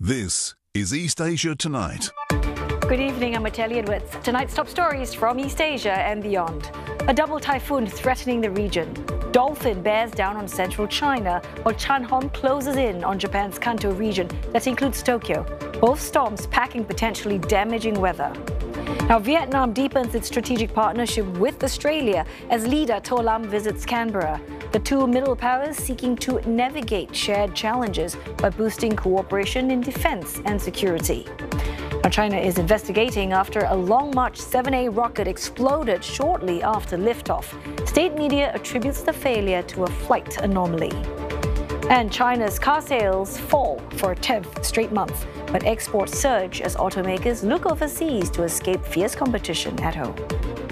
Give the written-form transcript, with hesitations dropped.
This is East Asia Tonight. Good evening, I'm Mateli Edwards. Tonight's top stories from East Asia and beyond. A double typhoon threatening the region. Dolphin bears down on central China, while Chanhong closes in on Japan's Kanto region that includes Tokyo. Both storms packing potentially damaging weather. Now, Vietnam deepens its strategic partnership with Australia as leader To Lam visits Canberra. The two middle powers seeking to navigate shared challenges by boosting cooperation in defense and security. Now, China is investigating after a Long March 7A rocket exploded shortly after liftoff. State media attributes the failure to a flight anomaly. And China's car sales fall for a 10th straight month, but exports surge as automakers look overseas to escape fierce competition at home.